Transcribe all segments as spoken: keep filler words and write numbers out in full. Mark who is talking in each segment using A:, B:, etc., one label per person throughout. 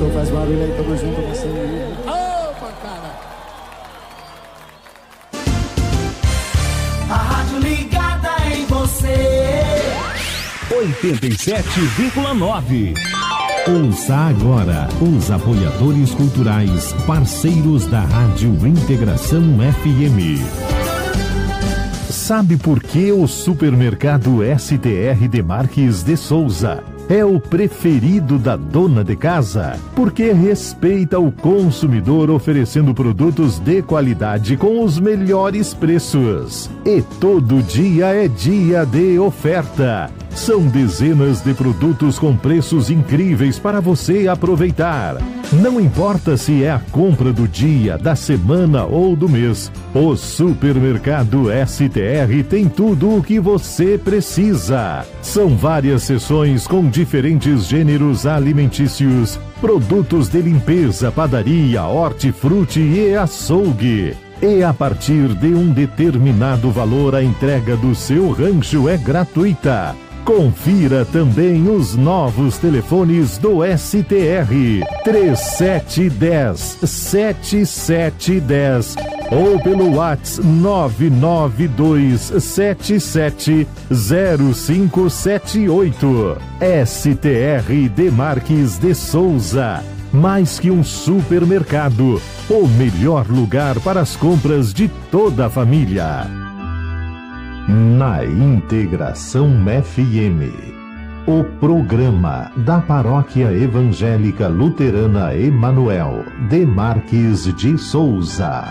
A: Gostou? Faz barulho aí, tamo junto com você. Opa, cara!
B: A rádio ligada em você.
C: oitenta e sete vírgula nove. Ouça agora os apoiadores culturais, parceiros da Rádio Integração F M. Sabe por que o supermercado S T R Demarques de Souza é o preferido da dona de casa? Porque respeita o consumidor, oferecendo produtos de qualidade com os melhores preços. E todo dia é dia de oferta. São dezenas de produtos com preços incríveis para você aproveitar. Não importa se é a compra do dia, da semana ou do mês, o supermercado S T R tem tudo o que você precisa. São várias seções com diferentes gêneros alimentícios, produtos de limpeza, padaria, hortifruti e açougue. E a partir de um determinado valor, a entrega do seu rancho é gratuita. Confira também os novos telefones do S T R: três sete um zero, sete sete um zero ou pelo WhatsApp nove nove dois sete sete zero cinco sete oito. S T R Demarques de Souza, mais que um supermercado, o melhor lugar para as compras de toda a família. Na Integração F M, o programa da Paróquia Evangélica Luterana Emanuel Demarques de Souza.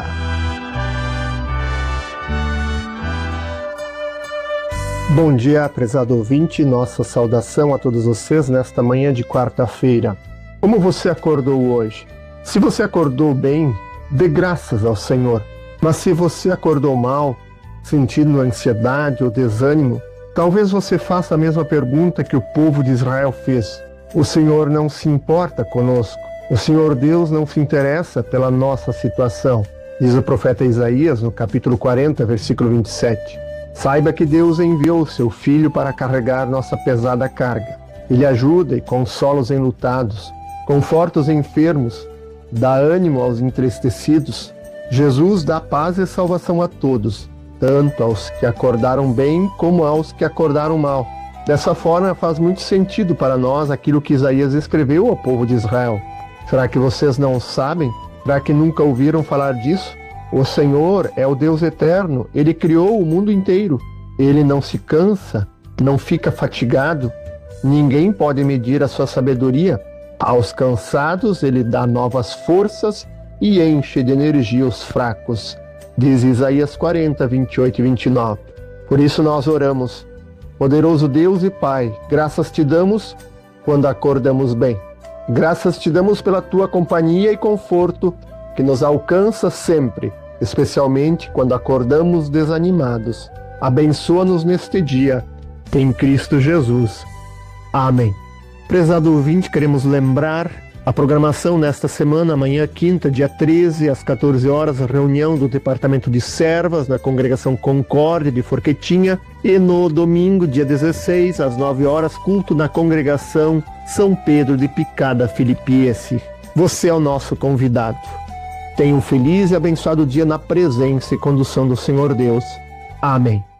D: Bom dia, prezado ouvinte, nossa saudação a todos vocês nesta manhã de quarta-feira. Como você acordou hoje? Se você acordou bem, dê graças ao Senhor. Mas se você acordou mal, sentindo ansiedade ou desânimo, talvez você faça a mesma pergunta que o povo de Israel fez. O Senhor não se importa conosco. O Senhor Deus não se interessa pela nossa situação. Diz o profeta Isaías no capítulo quarenta, versículo vinte e sete. Saiba que Deus enviou o seu Filho para carregar nossa pesada carga. Ele ajuda e consola os enlutados, conforta os enfermos, dá ânimo aos entristecidos. Jesus dá paz e salvação a todos, tanto aos que acordaram bem como aos que acordaram mal. Dessa forma, faz muito sentido para nós aquilo que Isaías escreveu ao povo de Israel. Será que vocês não sabem? Será que nunca ouviram falar disso? O Senhor é o Deus eterno, Ele criou o mundo inteiro. Ele não se cansa, não fica fatigado. Ninguém pode medir a sua sabedoria. Aos cansados, Ele dá novas forças e enche de energia os fracos. Diz Isaías quarenta, vinte e oito e vinte e nove. Por isso nós oramos: poderoso Deus e Pai, graças te damos quando acordamos bem. Graças te damos pela tua companhia e conforto que nos alcança sempre, especialmente quando acordamos desanimados. Abençoa-nos neste dia, em Cristo Jesus. Amém. Prezado ouvinte, queremos lembrar a programação nesta semana, amanhã, quinta, dia treze, às quatorze horas, reunião do Departamento de Servas da Congregação Concórdia de Forquetinha. E no domingo, dia dezesseis, às nove horas, culto na Congregação São Pedro de Picada Filipiense. Você é o nosso convidado. Tenha um feliz e abençoado dia na presença e condução do Senhor Deus. Amém.